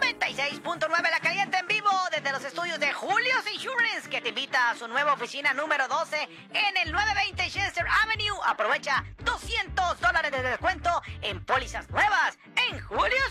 96.9 La Caliente en vivo desde los estudios de Julio's Insurance, que te invita a su nueva oficina número 12 en el 920 Chester Avenue. Aprovecha $200 de descuento en pólizas nuevas en Julio's